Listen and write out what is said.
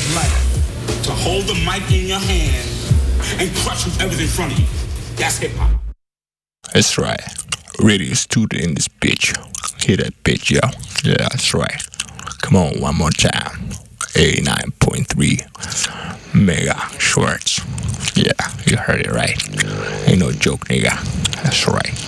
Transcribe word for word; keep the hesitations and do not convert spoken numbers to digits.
life to hold the mic in your hand and crush whoever's in front of you. That's hip hop. That's right. Radio student in this bitch. Hear that bitch, yo. Yeah, that's right. Come on, one more time. eighty-nine point three Mega Shorts. Yeah, you heard it right. Ain't no joke, nigga. That's right.